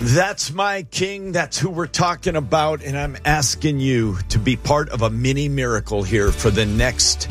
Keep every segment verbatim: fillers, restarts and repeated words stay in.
That's my king. That's who we're talking about. And I'm asking you to be part of a mini miracle here for the next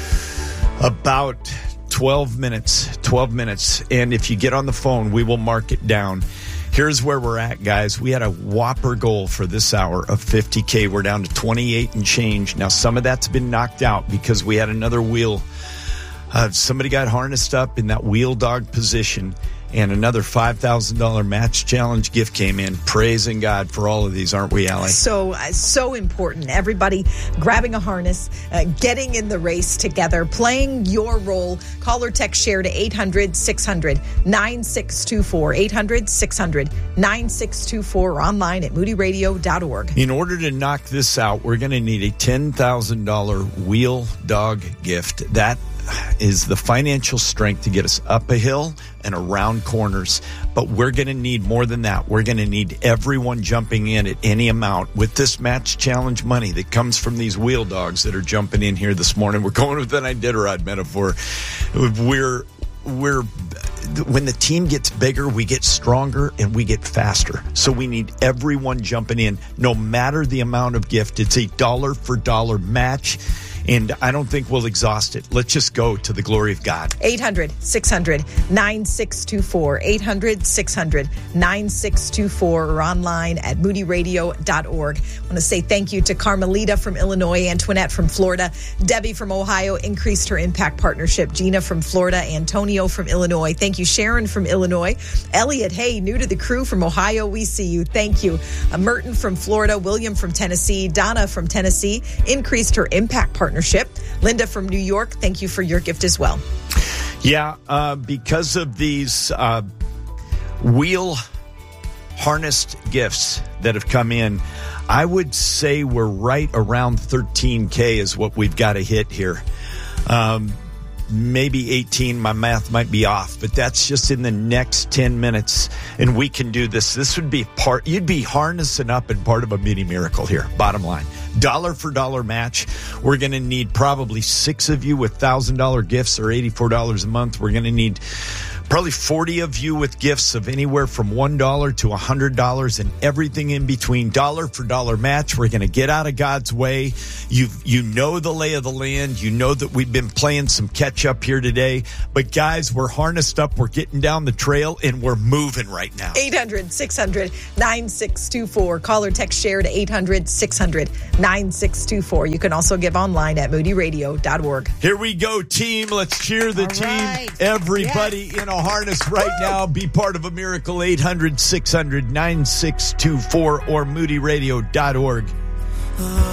about twelve minutes. twelve minutes. And if you get on the phone, we will mark it down. Here's where we're at, guys. We had a whopper goal for this hour of fifty K. We're down to twenty-eight and change. Now, some of that's been knocked out because we had another wheel. Uh, somebody got harnessed up in that wheel dog position, and another five thousand dollars match challenge gift came in. Praising God for all of these, aren't we, Allie? So, uh, so important. Everybody grabbing a harness, uh, getting in the race together, playing your role. Call or text share to eight hundred, six hundred, nine six two four, eight hundred, six hundred, nine six two four, or online at moody radio dot org. In order to knock this out, we're going to need a ten thousand dollars wheel dog gift. That is the financial strength to get us up a hill and around corners. But we're going to need more than that. We're going to need everyone jumping in at any amount with this match challenge money that comes from these wheel dogs that are jumping in here this morning. We're going with an Iditarod metaphor. We're, we're, when the team gets bigger, we get stronger and we get faster. So we need everyone jumping in, no matter the amount of gift. It's a dollar for dollar match. And I don't think we'll exhaust it. Let's just go to the glory of God. eight hundred, six hundred, nine six two four. eight hundred, six hundred, nine six two four or online at moody radio dot org. I want to say thank you to Carmelita from Illinois, Antoinette from Florida, Debbie from Ohio increased her impact partnership, Gina from Florida, Antonio from Illinois. Thank you, Sharon from Illinois. Elliot, hey, new to the crew from Ohio. We see you. Thank you. Uh, Merton from Florida, William from Tennessee, Donna from Tennessee increased her impact partnership. Linda from New York, thank you for your gift as well. Yeah, uh, because of these uh, wheel harnessed gifts that have come in, I would say we're right around thirteen K is what we've got to hit here. Um, maybe eighteen, my math might be off, but that's just in the next ten minutes, and we can do this. This would be part, you'd be harnessing up and part of a mini miracle here, bottom line. Dollar for dollar match. We're going to need probably six of you with one thousand dollars gifts or eighty-four dollars a month. We're going to need probably forty of you with gifts of anywhere from one dollar to one hundred dollars and everything in between. Dollar for dollar match. We're going to get out of God's way. You you know the lay of the land. You know that we've been playing some catch up here today. But guys, we're harnessed up. We're getting down the trail and we're moving right now. eight hundred, six hundred, nine six two four. Call or text share to eight hundred, six hundred, nine six two four. You can also give online at moody radio dot org. Here we go, team. Let's cheer the All team. right. Everybody Yes. in a harness right Woo! Now. Be part of a miracle. eight hundred, six hundred, nine six two four or moody radio dot org.